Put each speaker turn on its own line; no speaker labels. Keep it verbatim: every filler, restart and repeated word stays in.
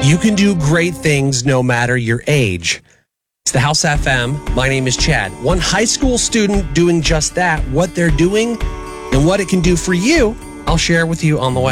You can do great things no matter your age. It's the House F M. My name is Chad. One high school student doing just that, what they're doing, and what it can do for you, I'll share with you on the way.